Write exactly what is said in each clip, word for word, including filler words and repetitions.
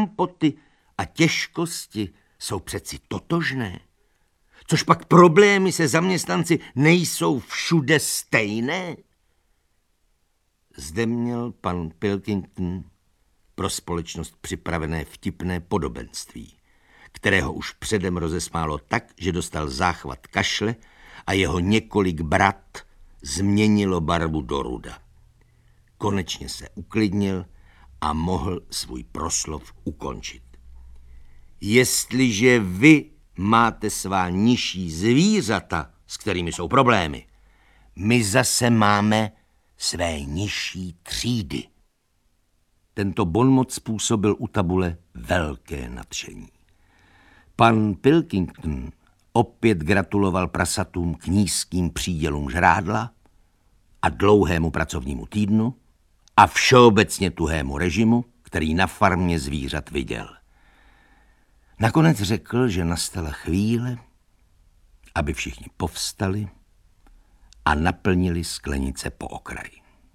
krampoty a těžkosti jsou přeci totožné. Což pak problémy se zaměstnanci nejsou všude stejné? Zde měl pan Pilkington pro společnost připravené vtipné podobenství, kterého už předem rozesmálo tak, že dostal záchvat kašle a jeho několik brat změnilo barvu do ruda. Konečně se uklidnil a mohl svůj proslov ukončit. Jestliže vy máte svá nižší zvířata, s kterými jsou problémy, my zase máme své nižší třídy. Tento bonmot způsobil u tabule velké nadšení. Pan Pilkington opět gratuloval prasatům k nízkým přídělům žrádla a dlouhému pracovnímu týdnu a všeobecně tuhému režimu, který na farmě zvířat viděl. Nakonec řekl, že nastala chvíle, aby všichni povstali a naplnili sklenice po okraji.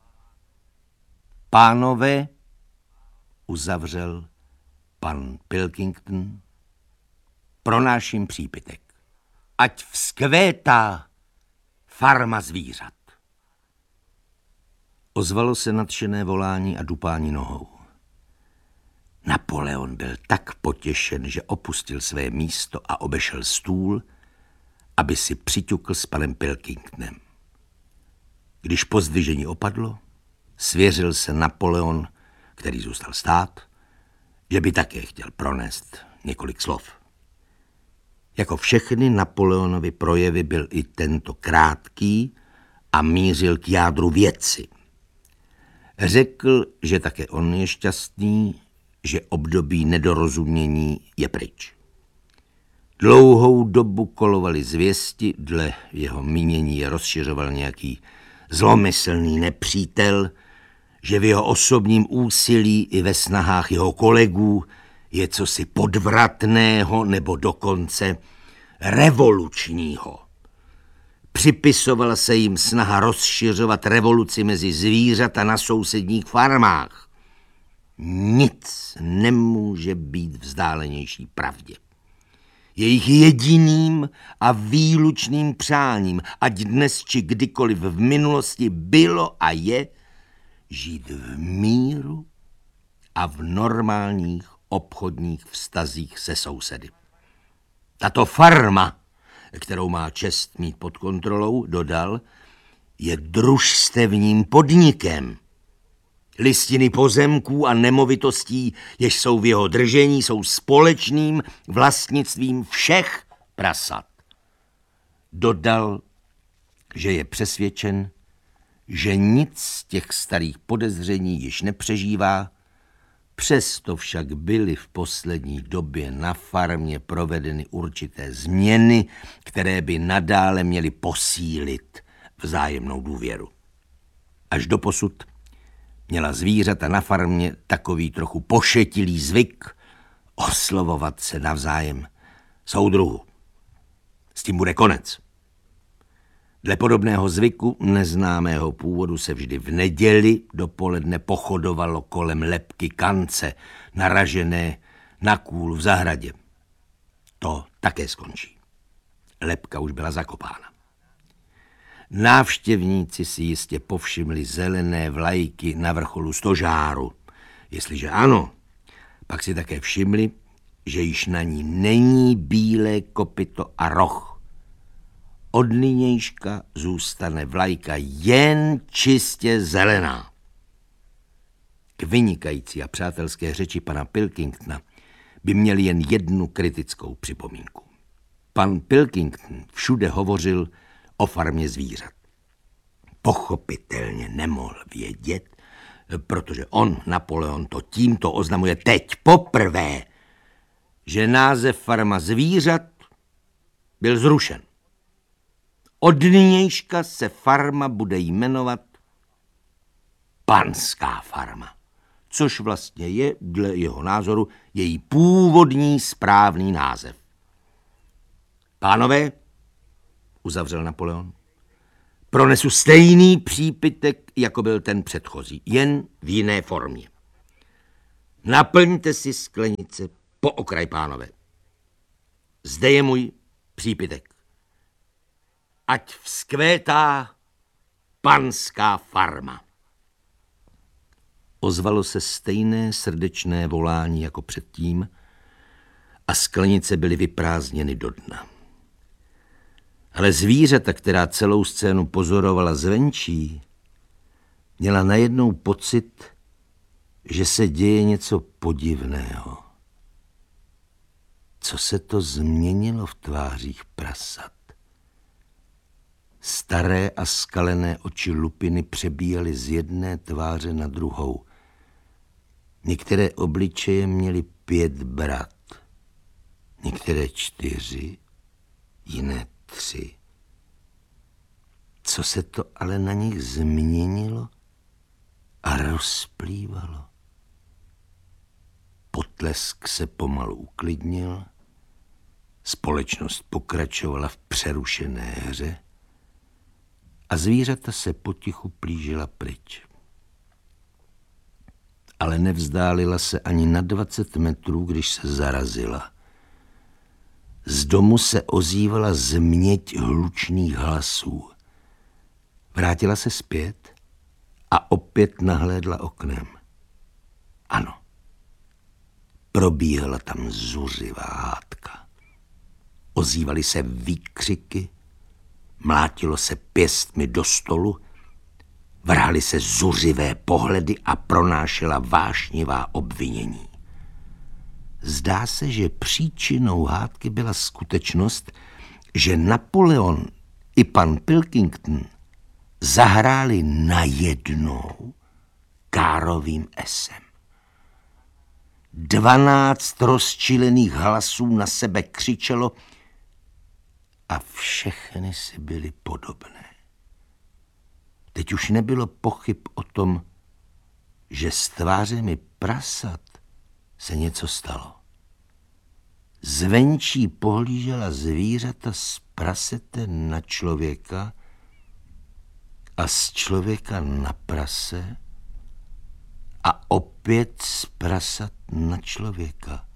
Pánové, uzavřel pan Pilkington, pronáším přípitek. Ať vzkvétá farma zvířat. Ozvalo se nadšené volání a dupání nohou. Napoleon byl tak potěšen, že opustil své místo a obešel stůl, aby si přiťukl s panem Pilkingtonem. Když pozdvižení opadlo, svěřil se Napoleon, který zůstal stát, že by také chtěl pronést několik slov. Jako všechny Napoleonovy projevy byl i tento krátký a mířil k jádru věci. Řekl, že také on je šťastný, že období nedorozumění je pryč. Dlouhou dobu kolovaly zvěsti, dle jeho mínění je rozšiřoval nějaký zlomyslný nepřítel, že v jeho osobním úsilí i ve snahách jeho kolegů je cosi podvratného nebo dokonce revolučního. Připisovala se jim snaha rozšiřovat revoluci mezi zvířata na sousedních farmách. Nic nemůže být vzdálenější pravdě. Jejich jediným a výlučným přáním, ať dnes či kdykoliv v minulosti bylo a je, žít v míru a v normálních obchodních vztazích se sousedy. Tato farma, kterou má čest mít pod kontrolou, dodal, je družstevním podnikem. Listiny pozemků a nemovitostí, jež jsou v jeho držení, jsou společným vlastnictvím všech prasat. Dodal, že je přesvědčen, že nic z těch starých podezření již nepřežívá, přesto však byly v poslední době na farmě provedeny určité změny, které by nadále měly posílit vzájemnou důvěru. Až doposud měla zvířata na farmě takový trochu pošetilý zvyk oslovovat se navzájem soudruhu. S tím bude konec. Dle podobného zvyku neznámého původu se vždy v neděli dopoledne pochodovalo kolem lebky kance, naražené na kůl v zahradě. To také skončí. Lebka už byla zakopána. Návštěvníci si jistě povšimli zelené vlajky na vrcholu stožáru. Jestliže ano, pak si také všimli, že již na ní není bílé kopyto a roh. Od nynějška zůstane vlajka jen čistě zelená. K vynikající a přátelské řeči pana Pilkingtona by měl jen jednu kritickou připomínku. Pan Pilkington všude hovořil o farmě zvířat. Pochopitelně nemohl vědět, protože on, Napoleon, to tímto oznamuje teď poprvé, že název farma zvířat byl zrušen. Od nynějška se farma bude jmenovat Panská farma, což vlastně je, dle jeho názoru, její původní správný název. Pánové, uzavřel Napoleon, pronesu stejný přípitek, jako byl ten předchozí, jen v jiné formě. Naplňte si sklenice po okraj, pánové. Zde je můj přípitek. Ať vzkvétá panská farma. Ozvalo se stejné srdečné volání jako předtím a sklenice byly vyprázdněny do dna. Ale zvířata, která celou scénu pozorovala zvenčí, měla najednou pocit, že se děje něco podivného. Co se to změnilo v tvářích prasat? Staré a skalené oči lupiny přebíjaly z jedné tváře na druhou. Některé obličeje měly pět brat, některé čtyři, jiné tři. Co se to ale na nich změnilo a rozplývalo? Potlesk se pomalu uklidnil, společnost pokračovala v přerušené hře a zvířata se potichu plížila pryč. Ale nevzdálila se ani na dvacet metrů, když se zarazila. Z domu se ozývala změť hlučných hlasů. Vrátila se zpět a opět nahlédla oknem. Ano, probíhala tam zuřivá hádka. Ozývaly se výkřiky, mlátilo se pěstmi do stolu, vrhaly se zuřivé pohledy a pronášela vášnivá obvinění. Zdá se, že příčinou hádky byla skutečnost, že Napoleon i pan Pilkington zahráli najednou károvým esem. Dvanáct rozčilených hlasů na sebe křičelo a všechny si byly podobné. Teď už nebylo pochyb o tom, že s tvářemi prasat se něco stalo. Zvenčí pohlížela zvířata z prasete na člověka a z člověka na prase a opět z prasat na člověka.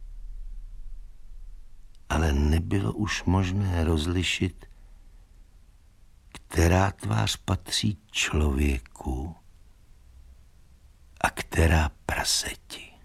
Ale nebylo už možné rozlišit, která tvář patří člověku a která praseti.